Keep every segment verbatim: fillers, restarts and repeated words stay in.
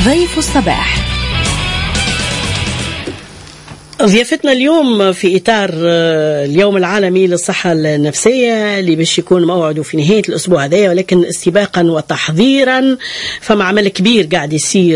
ضيف الصباح. ضيافتنا اليوم في إطار اليوم العالمي للصحة النفسية اللي باش يكون موعده في نهاية الأسبوع هذا، ولكن استباقا وتحضيرا فما عمل كبير قاعد يصير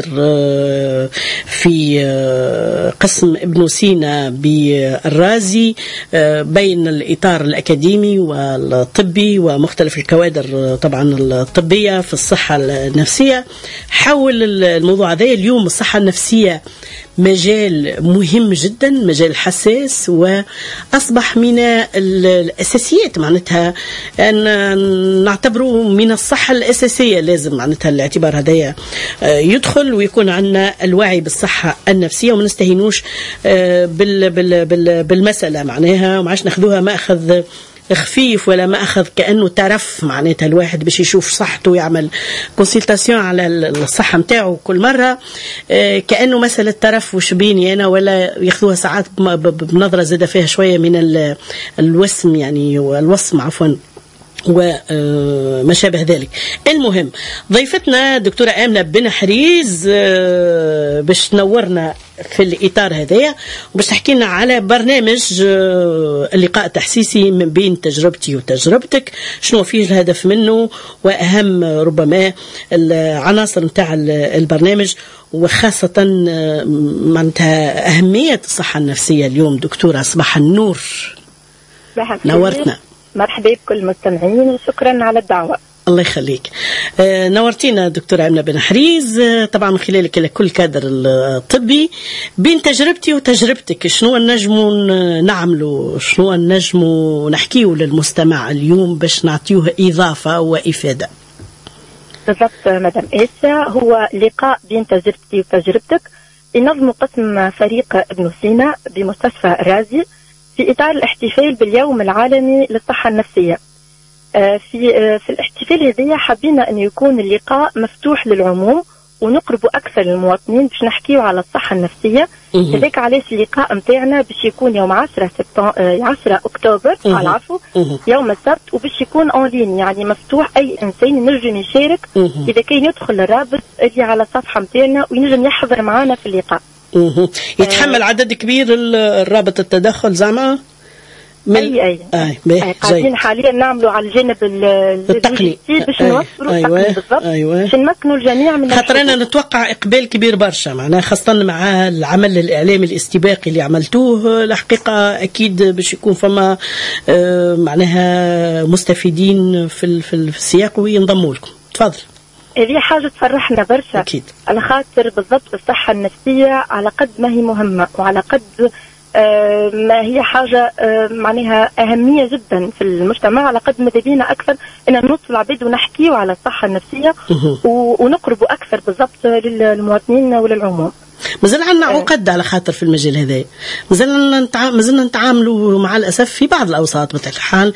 في قسم ابن سينا بالرازي بين الإطار الأكاديمي والطبي ومختلف الكوادر طبعا الطبية في الصحة النفسية حول الموضوع هذا. اليوم الصحة النفسية مجال مهم جدا، مجال حساس، وأصبح من الأساسيات معناتها أن نعتبره من الصحة الأساسية. لازم معناتها الاعتبار هذا يدخل ويكون عندنا الوعي بالصحة النفسية وما نستهينوش بالمسألة معناها، وما عادش ناخذوها مأخذ خفيف ولا ما أخذ كأنه ترف معناتها الواحد باش يشوف صحته ويعمل كونسلتاسيون على الصحة متاعه كل مرة كأنه مسألة ترف وشبيني أنا، ولا ياخذوها ساعات بنظرة زادة فيها شوية من الوسم يعني والوصم عفوا وما شابه ذلك. المهم ضيفتنا دكتورة آمنة بن حريز باش تنورنا في الإطار هذايا وباش تحكي لنا على برنامج اللقاء التحسيسي من بين تجربتي وتجربتك، شنو فيه الهدف منه وأهم ربما العناصر نتاع البرنامج، وخاصة معناتها أهمية الصحة النفسية. اليوم دكتورة صباح النور، نورتنا. مرحبا بكل المستمعين وشكرا على الدعوة. الله يخليك. آه نورتينا دكتورة آمنة بن حريز، آه طبعا من خلالك لكل كادر الطبي. بين تجربتي وتجربتك شنو النجم نعمله، شنو النجم نحكيه للمستمع اليوم باش نعطيه إضافة وإفادة؟ بالضبط مدام إيسا، هو لقاء بين تجربتي وتجربتك ينظم قسم فريق ابن سينا بمستشفى الرازي في إطار الاحتفال باليوم العالمي للصحة النفسية. في في الاحتفال هذا حبينا أن يكون اللقاء مفتوح للعموم ونقرب أكثر للمواطنين باش نحكيو على الصحة النفسية. هذاك علاش اللقاء متاعنا باش يكون يوم عشرة سبتمبر عشرة أكتوبر على العفو يوم السبت، وباش يكون أونلاين يعني مفتوح، أي إنسان ينجم يشارك إذا كان يدخل الرابط اللي على الصفحة متاعنا وينجم يحضر معنا في اللقاء. يتحمل عدد كبير الرابط التدخل زعما؟ اي اي, أي. أي. قاعدين حاليا نعملوا على الجانب التقني باش نوفروا أيوة. التقني بالضبط أيوة. باش نمكنوا الجميع من خاطر انا نتوقع اقبال كبير برشا معناها، خاصه مع العمل الاعلامي الاستباقي اللي عملتوه. الحقيقه اكيد باش يكون فما آه معناها مستفيدين في في السياق وينضموا لكم. تفضل. هذه حاجة تفرحنا برشا أكيد. على خاطر بالضبط الصحة النفسية على قد ما هي مهمة وعلى قد آه ما هي حاجة آه معناها أهمية جدا في المجتمع، على قد ما دبينا أكثر إن نوصل العباد ونحكيو على الصحة النفسية ونقربوا أكثر بالضبط للمواطنين وللعموم. مازال عندنا عقد على خاطر في المجال هذا، مازلنا نتع... مازلنا نتعاملوا مع الأسف في بعض الأوساط بطبيعة الحال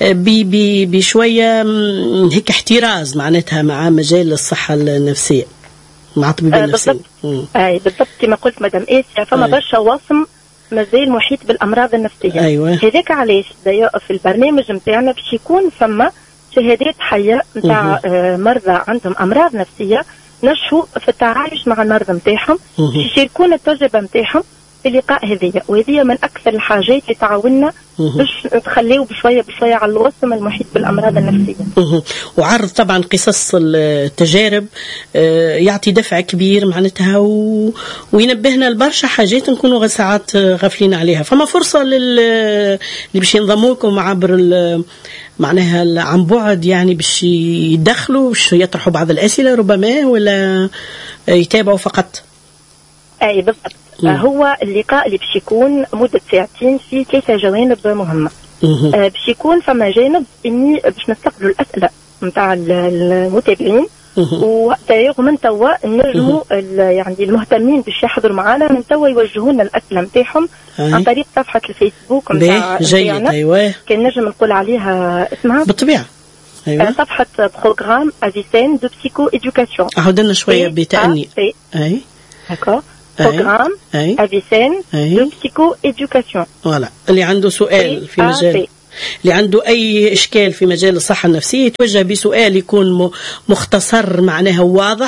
بشوية هيك احتراز معناتها مع مجال الصحة النفسية مع طبيبين النفسيين. أي بالضبط كما قلت مدام إيسيا، فما برشا وصم مازال محيط بالأمراض النفسية. أيوة. هذاك علاش في البرنامج نتاعنا باش يكون فما شهادات حية نتاع مرضى عندهم أمراض نفسية نشهوا في التعايش مع المرضى نتاعهم، يشاركونا التجربة نتاعهم في اللقاء هذية، وهذه من أكثر الحاجات اللي تعاوننا باش نتخليو بشوية بشوية على الوصم المحيط بالأمراض النفسية. وعرض طبعا قصص التجارب يعطي دفع كبير معناتها و... وينبهنا لبرشا حاجات نكونوا ساعات غافلين عليها. فما فرصة لل... اللي باش ينضموا لكم عبر ال... معناها عن بعد يعني باش يدخلوا باش يطرحوا بعض الأسئلة ربما، ولا يتابعوا فقط؟ أي بالضبط. هو اللقاء اللي باش يكون مدة ساعتين فيه ثلاثة جوانب مهمة. آه باش يكون فما جانب إني باش نستقبلوا الأسئلة نتاع المتابعين، ودايوغ من توا نجموا يعني المهتمين باش يحضروا معنا من توا يوجهوا لنا الأسئلة نتاعهم عن طريق صفحة الفيسبوك نتاع جيد. أيوة. كان نجم نقول عليها اسمها بالطبيع. أيوة. صفحة بروغرام أفيسين دو بسيكو إدوكاسيون. أعودنا شوية بتأني. أي. d'accord. programme أفيسين دو بسيكو إدوكاسيون. ولا اللي عنده سؤال في مجال اللي عنده أي إشكال في مجال الصحة النفسية يتوجه بسؤال يكون مختصر معناها واضح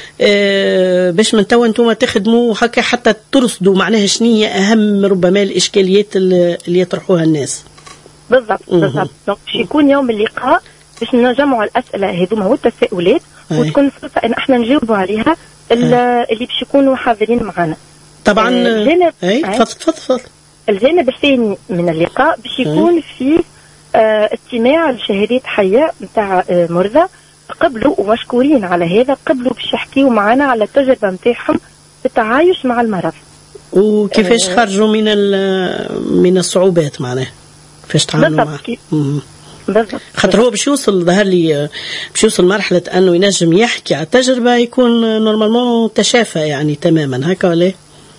آه باش من توا انتم تخدموا هكا حتى ترصدوا معناها شنية اهم ربما الاشكاليات اللي يطرحوها الناس. بالضبط بالضبط. دونك باش يكون يوم اللقاء باش نجمعوا الاسئله هذوما والتساؤلات وتكون فرصه ان احنا نجاوبوا عليها اللي باش يكونوا حاضرين معنا. طبعا الجانب اي تفضل تفضل. الجانب الثاني من اللقاء باش يكون فيه آه استماع لشهادات حيه نتاع آه مرضى قبلوا ومشكورين على هذا، قبلوا باش يحكيوا معنا على التجربه نتاعهم في التعايش مع المرض وكيفاش آه خرجوا من من الصعوبات معناها كيفاش تعاملوا معه. بالضبط. خاطر هو باش يوصل ظهر لي باش يوصل مرحله انه ينجم يحكي على التجربه يكون نورمالمون تشافى يعني تماما هكا ولا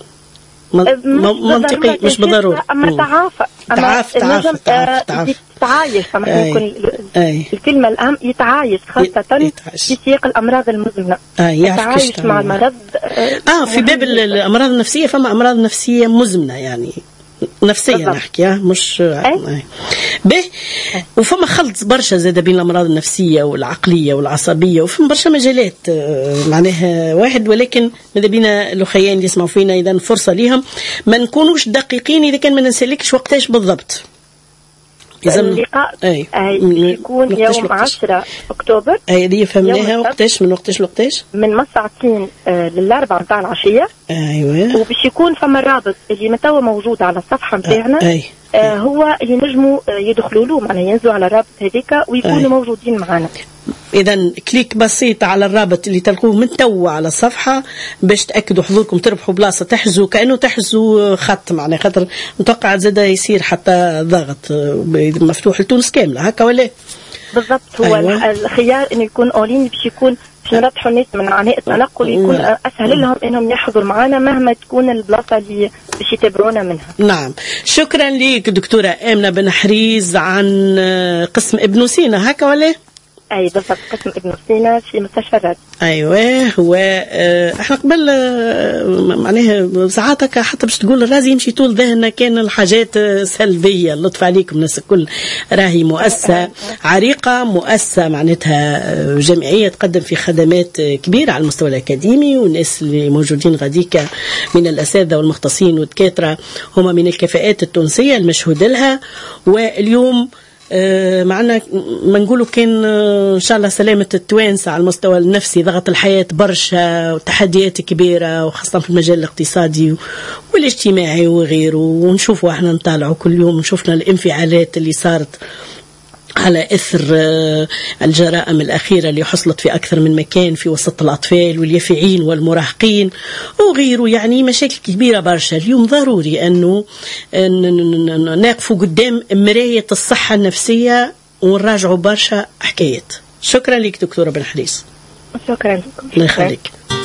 منطقي مش بالضروره. اما تعافى تعافى تعافى تعافى يتعايش فما يكون الكلمه الأهم يتعايش خاصه في سياق الامراض المزمنه. آه يتعايش مع المرض. اه في باب الامراض النفسيه فما امراض نفسيه مزمنه يعني نفسيا بالضبط. نحكي مش به وفما خلط برشا زاد بين الامراض النفسيه والعقليه والعصبيه وفما برشا مجالات معناها واحد، ولكن ماذا بينا الاخوين اللي يسمعوا فينا اذا فرصه ليهم ما نكونوش دقيقين اذا كان ما نسالكش وقتاش بالضبط. اللقاء أي. أي يكون يوم عشرة أكتوبر. أي دي فهمناها وقتاش من وقتاش لوقتاش؟ من مساعتين آه للأربعة متاع العشية. أيوة. وباش يكون فما الرابط اللي متوا موجود على الصفحة متاعنا. أي. آه هو ينجموا آه يدخلوا له معناها ينزلوا على الرابط هذيك ويكونوا أي. موجودين معنا. إذا كليك بسيط على الرابط اللي تلقوه من توا على الصفحة باش تأكدوا حضوركم تربحوا بلاصة تحجزوا كأنه تحجزوا خط معناها خاطر متوقع زاد يصير حتى ضغط مفتوح لتونس كاملة هكا ولا؟ بالضبط. هو أيوة. الخيار إنه يكون أونلاين باش يكون باش نربحوا الناس من عناء التنقل يكون أسهل لهم إنهم يحضروا معنا مهما تكون البلاصة اللي باش يتابعونا منها. نعم شكرا لك دكتورة آمنة بن حريز عن قسم ابن سينا هكا ولا؟ اي بالضبط قسم ابن سينا في مستشفى الرازي. ايوه هو اه احنا قبل اه معناها ساعاتك حتى باش تقول الرازي يمشي طول ذهننا كان الحاجات سلبيه. اللطف عليكم الناس الكل، راهي مؤسسه عريقه، مؤسسه معناتها جمعيه تقدم في خدمات كبيره على المستوى الاكاديمي، والناس اللي موجودين غاديك من الاساتذه والمختصين والدكاتره هما من الكفاءات التونسيه المشهود لها. واليوم آه معنا ما نقولوا كان آه ان شاء الله سلامه التوانسه على المستوى النفسي، ضغط الحياه برشا وتحديات كبيره وخاصه في المجال الاقتصادي والاجتماعي وغيره، ونشوفوا احنا نطالعوا كل يوم نشوفنا الانفعالات اللي صارت على إثر الجرائم الأخيرة اللي حصلت في أكثر من مكان في وسط الأطفال واليافعين والمراهقين وغيره. يعني مشاكل كبيرة برشا. اليوم ضروري أنه نقفوا قدام مراية الصحة النفسية ونراجعوا برشا حكايات. شكرا لك دكتورة بن حريز. شكرا لكم. الله يخليك.